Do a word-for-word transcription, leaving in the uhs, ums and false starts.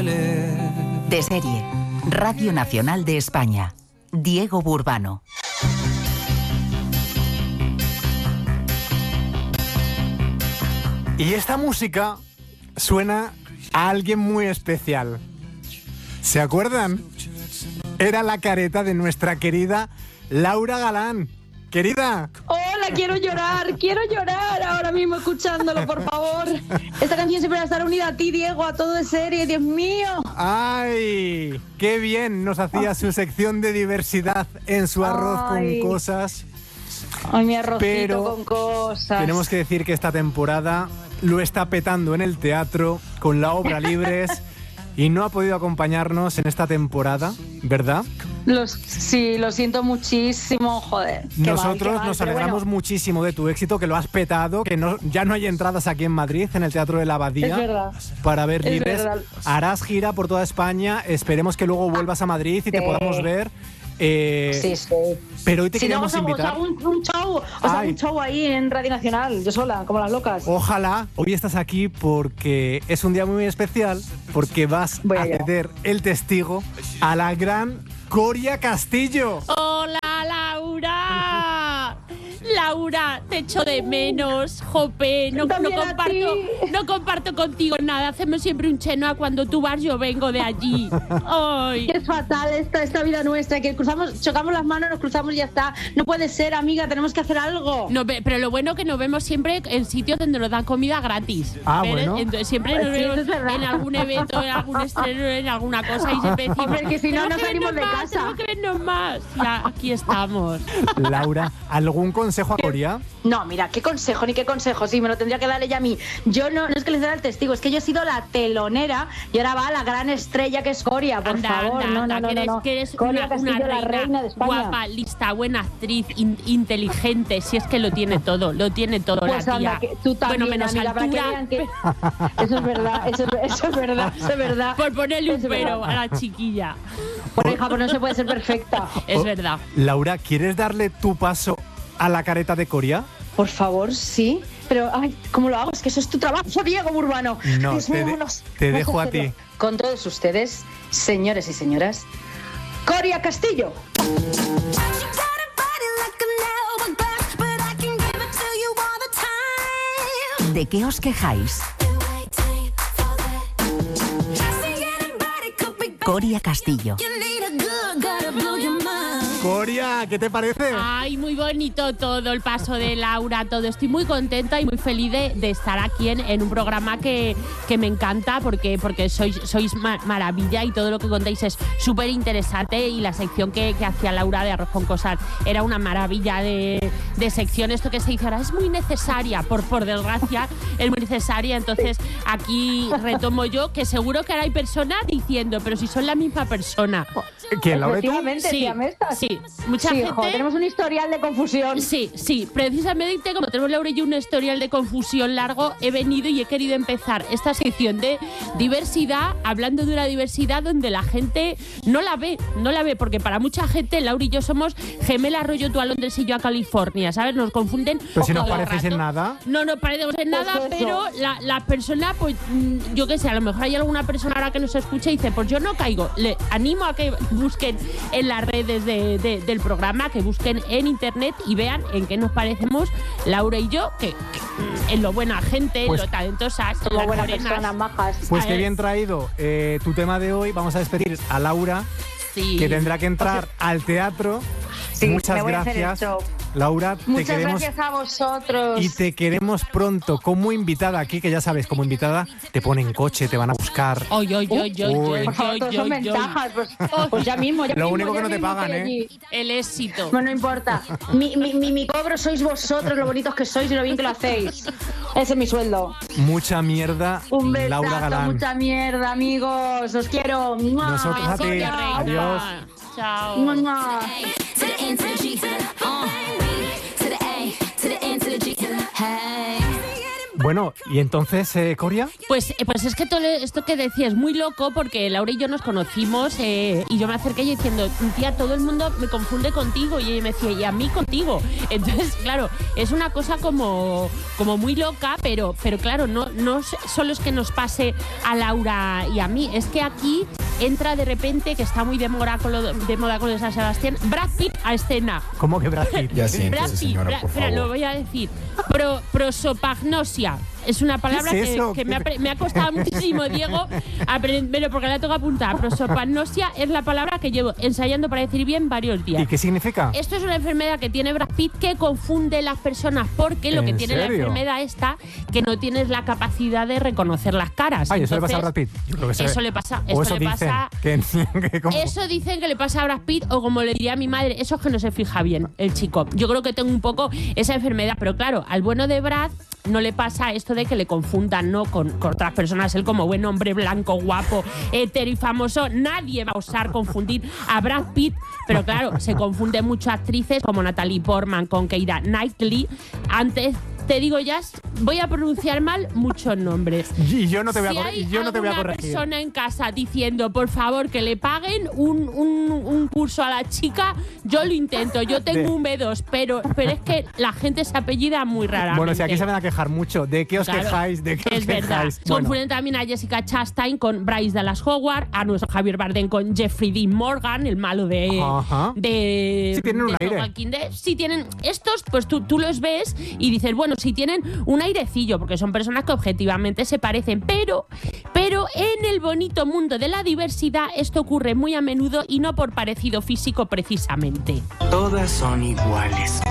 duele. De serie, Radio Nacional de España. Diego Burbano. Y esta música suena a alguien muy especial. ¿Se acuerdan? Era la careta de nuestra querida Laura Galán. Querida. Hola, quiero llorar, quiero llorar ahora mismo escuchándolo, por favor. Esta canción siempre va a estar unida a ti, Diego, a todo de serie, Dios mío. ¡Ay! ¡Qué bien nos hacía su sección de diversidad en su arroz Ay. con cosas! Ay, mi arrocito Pero con cosas. Tenemos que decir que esta temporada lo está petando en el teatro con la obra Libres y no ha podido acompañarnos en esta temporada, ¿verdad? Los, sí, lo siento muchísimo, joder. Qué Nosotros mal, qué mal, nos pero alegramos bueno. muchísimo de tu éxito, que lo has petado, que no, ya no hay entradas aquí en Madrid, en el Teatro de la Abadía, Es verdad. para ver Es Libres. verdad. Harás gira por toda España, esperemos que luego vuelvas a Madrid y te Sí. podamos ver. Eh, Sí, sí. Pero hoy te Si no, queremos os hago, os invitar. hago un, un show, os hago Ay. un show ahí en Radio Nacional, yo sola, como las locas. Ojalá hoy estás aquí porque es un día muy especial, porque vas Voy a allá. ceder el testigo a la gran Coria Castillo. ¡Hola, Laura! Laura, te echo de menos, jope, no, no También a comparto, ti. no comparto contigo nada, hacemos siempre un chenoa cuando tú vas, yo vengo de allí. Ay. Es fatal esta, esta vida nuestra, que cruzamos, chocamos las manos, nos cruzamos y ya está. No puede ser, amiga, tenemos que hacer algo. No, ve- pero lo bueno que nos vemos siempre en sitios donde nos dan comida gratis. Ah, ¿Ves? bueno. Entonces siempre nos Sí, vemos eso es verdad. en algún evento, en algún estreno, en alguna cosa y siempre decimos, Hombre, que si no, "Tenemos no que salimos vernos de más, casa". tenemos que vernos más. Ya, aquí estamos. Laura, ¿algún consejo a Coria? No, mira, qué consejo, ni qué consejo, sí, me lo tendría que dar ella a mí. Yo no, no es que le dé el testigo, es que yo he sido la telonera y ahora va la gran estrella que es Coria, por Anda, favor. anda, no, anda, no, no, que eres, no, no. que eres Coria una, Castillo, una la reina de España. guapa, lista, buena actriz, in- inteligente, si es que lo tiene todo, lo tiene todo Pues la anda, tía. que tú también, bueno, menos amiga, para que altura, vean que... Eso es verdad, eso, es- eso es verdad, eso es verdad. por ponerle un Eso es pero verdad. a la chiquilla. Bueno, hija, pues no se puede ser perfecta. Es Oh, verdad. Laura, ¿quieres darle tu paso a la careta de Coria? Por favor, sí. Pero, ay, ¿cómo lo hago? Es que eso es tu trabajo, Diego Burbano. No, Dios te mío, de- vámonos. te Vamos dejo a hacerlo. ti. Con todos ustedes, señores y señoras, Coria Castillo. ¿De qué os quejáis? Coria Castillo. Coria, ¿qué te parece? Ay, muy bonito todo, el paso de Laura, todo. Estoy muy contenta y muy feliz de, de estar aquí en, en un programa que, que me encanta porque, porque sois, sois ma- maravilla y todo lo que contáis es súper interesante y la sección que, que hacía Laura de Arroz con Cosas era una maravilla de, de sección. Esto que se dice ahora es muy necesaria, por, por desgracia, es muy necesaria. Entonces aquí retomo yo que seguro que ahora hay personas diciendo, pero si son la misma persona. ¿Quién, Laura, tú? Efectivamente, Sí, siamestas. sí, mucha Sí, gente... jo, tenemos un historial de confusión. Sí, sí, precisamente como tenemos Laura y yo un historial de confusión largo, he venido y he querido empezar esta sección de diversidad, hablando de una diversidad donde la gente no la ve, no la ve, porque para mucha gente Laura y yo somos gemelas rollo tú a Londres y yo a California, ¿sabes? Nos confunden. Pero si no todo el parecéis rato. en nada. No nos parecemos en Pues nada, eso. pero la, la persona, pues mm, yo qué sé, a lo mejor hay alguna persona ahora que nos escucha y dice, pues yo no caigo. Le animo a que busquen en las redes de, de- del programa, que busquen en internet y vean en qué nos parecemos Laura y yo, que, que, mm, en lo buena gente, Pues- en lo talentosas, en Como las buenas morenas. personas, majas. Pues A qué ver. bien traído eh, tu tema de hoy. Vamos a despedir a Laura, Sí. que tendrá que entrar al teatro. Sí, Muchas me voy a hacer el gracias. show. Laura, te Muchas queremos gracias a vosotros. y te queremos pronto como invitada aquí, que ya sabes, como invitada te ponen coche, te van a buscar. Oy, oy, oy, oy, Uy. oy, Por favor, oy, todos son oy, oy. ventajas. Pues, pues ya mismo, ya Lo mismo, único ya que no te mismo pagan, estoy ¿eh? allí. El éxito. Bueno, no importa. Mi, mi, mi, mi cobro sois vosotros, lo bonitos que sois y lo bien que lo hacéis. Ese es mi sueldo. Mucha mierda, Un Laura besazo, Galán. mucha mierda, amigos. Os quiero. ¡Mua! Nosotros a ti. Besote, reina. Adiós. Chao. ¡Mua, mua! To the N to the G to the uh, to the A to the N to the G to the hey. Bueno, ¿y entonces, eh, Coria? Pues, eh, pues es que todo esto que decía es muy loco porque Laura y yo nos conocimos eh, y yo me acerqué y diciendo, tía, todo el mundo me confunde contigo, y ella me decía, y a mí contigo. Entonces, claro, es una cosa como, como muy loca, pero, pero claro, no, no solo es que nos pase a Laura y a mí, es que aquí entra de repente, que está muy de moda con lo de, moda con lo de San Sebastián, Brad Pitt a escena. ¿Cómo que Brad Pitt? Ya siéntese, Brad Pitt, señora, Bra- por espera, favor. lo voy a decir. Pro, prosopagnosia. Es una palabra ¿Qué es que, eso? que me, ha, me ha costado muchísimo, Diego, aprendérmelo porque la tengo apuntada. Prosopagnosia es la palabra que llevo ensayando para decir bien varios días. ¿Y qué significa? Esto es una enfermedad que tiene Brad Pitt que confunde las personas, porque lo que ¿En tiene la serio? enfermedad esta que no tienes la capacidad de reconocer las caras. Ay, ¿eso le pasa a Entonces, Brad Pitt? Yo creo que se- Eso le pasa. O Esto eso le dicen, pasa. que, que como- Eso dicen que le pasa a Brad Pitt, o como le diría a mi madre, eso es que no se fija bien el chico. Yo creo que tengo un poco esa enfermedad, pero claro, al bueno de Brad no le pasa esto de que le confundan, ¿no? con, con otras personas. Él, como buen hombre blanco, guapo, hetero y famoso, nadie va a osar confundir a Brad Pitt. Pero claro, se confunde mucho actrices como Natalie Portman con Keira Knightley. Antes, te digo ya, voy a pronunciar mal muchos nombres. Y yo no te voy a, Si cor- hay y yo no te voy a alguna corregir. persona en casa diciendo, por favor, que le paguen un, un, un curso a la chica, yo lo intento. Yo tengo De- un B dos, pero, pero es que la gente se apellida muy raramente. Bueno, si aquí se van a quejar mucho. ¿De qué os Claro, quejáis? ¿De qué os es verdad. quejáis? Bueno, Confunden también a Jessica Chastain con Bryce Dallas Howard, a nuestro Javier Bardem con Jeffrey Dean Morgan, el malo de. Ajá. de Sí, tienen un de aire. The Walking Dead. Sí, tienen. Estos, pues tú, tú los ves y dices, bueno, sí tienen un airecillo, porque son personas que objetivamente se parecen, pero, pero en el bonito mundo de la diversidad esto ocurre muy a menudo y no por parecido físico precisamente. Todas son iguales.